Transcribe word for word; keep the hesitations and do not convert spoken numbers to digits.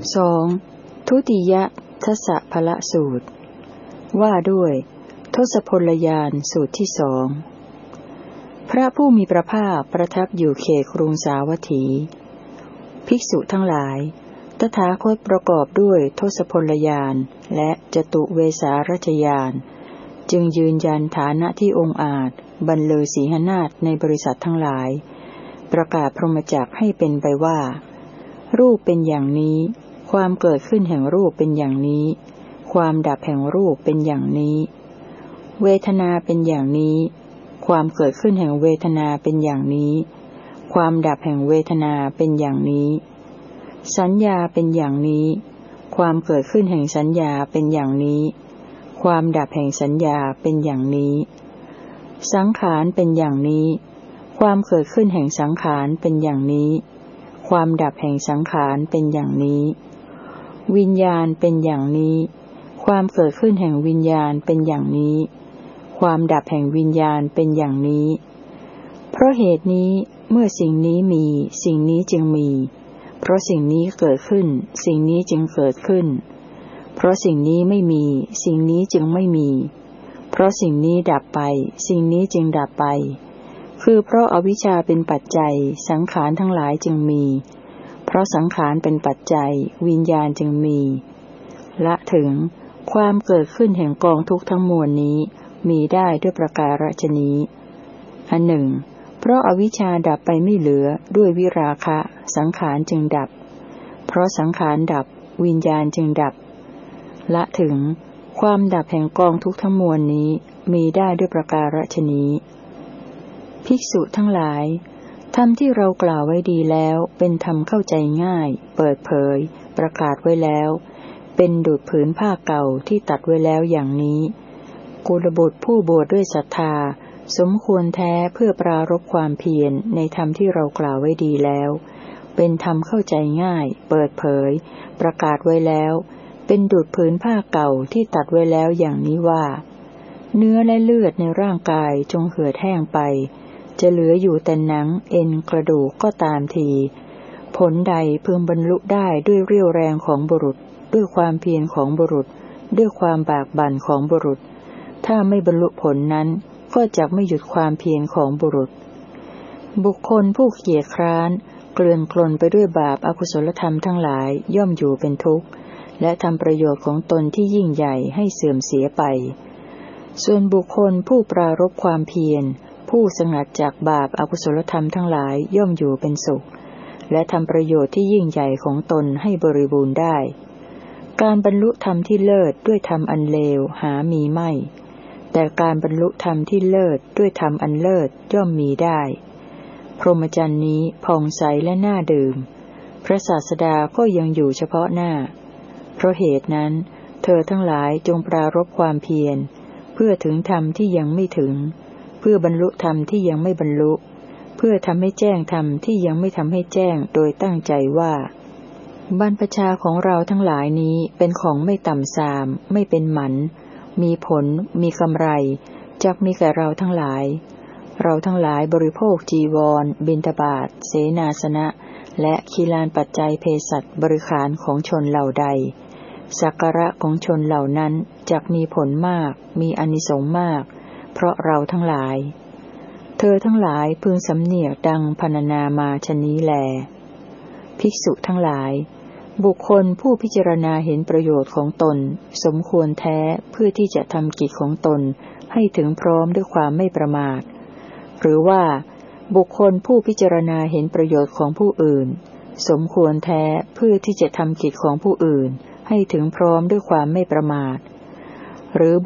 สองทุติยทัสสะภละสูตรว่าด้วยทศพลยานสูตรที่สองพระผู้มีพระภาคประทับอยู่เขตกรุงสาวัตถีภิกษุทั้งหลายตถาคตประกอบด้วยทศพลยานและจตุเวสารัชยานจึงยืนยันฐานะที่องค์อาจบรรลือสีหนาฏในบริษัททั้งหลายประกาศพรหมจักรให้เป็นไปว่ารูปเป็นอย่างนี้ความเกิดขึ้นแห่งรูปเป็นอย่างนี้ความดับแห่งรูปเป็นอย่างนี้เวทนาเป็นอย่างนี้ความเกิดขึ้นแห่งเวทนาเป็นอย่างนี้ความดับแห่งเวทนาเป็นอย่างนี้สัญญาเป็นอย่างนี้ความเกิดขึ้นแห่งสัญญาเป็นอย่างนี้ความดับแห่งสัญญาเป็นอย่างนี้สังขารเป็นอย่างนี้ความเกิดขึ้นแห่งสังขารเป็นอย่างนี้ความดับแห่งสังขารเป็นอย่างนี้วิญญาณเป็นอย่างนี้ความเกิดขึ้นแห่งวิญญาณเป็นอย่างนี้ความดับแห่งวิญญาณเป็นอย่างนี้เพราะเหตุนี้เมื่อสิ่งนี้มีสิ่งนี้จึงมีเพราะสิ่งนี้เกิดขึ้นสิ่งนี้จึงเกิดขึ้นเพราะสิ่งนี้ไม่มีสิ่งนี้จึงไม่มีเพราะสิ่งนี้ดับไปสิ่งนี้จึงดับไปคือเพราะอวิชชาเป็นปัจจัยสังขารทั้งหลายจึงมีเพราะสังขารเป็นปัจจัยวิญญาณจึงมีละถึงความเกิดขึ้นแห่งกองทุกข์ทั้งมวลนี้มีได้ด้วยประการฉนี้อันหนึ่งเพราะอวิชชาดับไปไม่เหลือด้วยวิราคะสังขารจึงดับเพราะสังขารดับวิญญาณจึงดับละถึงความดับแห่งกองทุกข์ทั้งมวลนี้มีได้ด้วยประการฉนี้ภิกษุทั้งหลายธรรมที่เรากล่าวไว้ดีแล้วเป็นธรรมเข้าใจง่ายเปิดเผยประกาศไว้แล้วเป็นดุจผืนผ้าเก่าที่ตัดไว้แล้วอย่างนี้กุลบุตรผู้บวชด้วยศรัทธาสมควรแท้เพื่อปรารภความเพียรในธรรมที่เรากล่าวไว้ดีแล้วเป็นธรรมเข้าใจง่ายเปิดเผยประกาศไว้แล้วเป็นดุจผืนผ้าเก่าที่ตัดไว้แล้วอย่างนี้ว่าเนื้อและเลือดในร่างกายจงเหือดแห้งไปจะเหลืออยู่แต่หนังเอ็นกระดูกก็ตามทีผลใดพึงบรรลุได้ด้วยเรี่ยวแรงของบุรุษด้วยความเพียรของบุรุษด้วยความบากบั่นของบุรุษถ้าไม่บรรลุผลนั้นก็จักไม่หยุดความเพียรของบุรุษบุคคลผู้เกียจคร้านเกลื่อนกลนไปด้วยบาปอกุศลธรรมทั้งหลายย่อมอยู่เป็นทุกข์และทำประโยชน์ของตนที่ยิ่งใหญ่ให้เสื่อมเสียไปส่วนบุคคลผู้ปรารภความเพียรผู้สงัดจากบาปอกุศลธรรมทั้งหลายย่อมอยู่เป็นสุขและทำประโยชน์ที่ยิ่งใหญ่ของตนให้บริบูรณ์ได้การบรรลุธรรมที่เลิศด้วยธรรมอันเลวหามีไม่แต่การบรรลุธรรมที่เลิศด้วยธรรมอันเลิศย่อมมีได้พรหมจรรย์นี้ผ่องใสและน่าดื่มพระศาสดาก็ยังอยู่เฉพาะหน้าเพราะเหตุนั้นเธอทั้งหลายจงปรารภความเพียรเพื่อถึงธรรมที่ยังไม่ถึงเพื่อบรรลุธรรมที่ยังไม่บรรลุเพื่อทำให้แจ้งธรรมที่ยังไม่ทำให้แจ้งโดยตั้งใจว่าบรรพชาของเราทั้งหลายนี้เป็นของไม่ต่ำทรามไม่เป็นหมันมีผลมีกำไรจักมีแก่เราทั้งหลายเราทั้งหลายบริโภคจีวรบิณฑบาตเสนาสนะและคีลานปัจจัยเภสัชบริขารของชนเหล่าใดสักการะของชนเหล่านั้นจักมีผลมากมีอานิสงส์มากเพราะเราทั้งหลายเธอทั้งหลายพึงสำเนียกดังพรรณนามาชนี้แลภิกษุทั้งหลายบุคคลผู้พิจารณาเห็นประโยชน์ของตนสมควรแท้เพื่อที่จะทำกิจของตนให้ถึงพร้อมด้วยความไม่ประมาทหรือว่าบุคคลผู้พิจารณาเห็นประโยชน์ของผู้อื่นสมควรแท้เพื่อที่จะทำกิจของผู้อื่นให้ถึงพร้อมด้วยความไม่ประมาทหรือ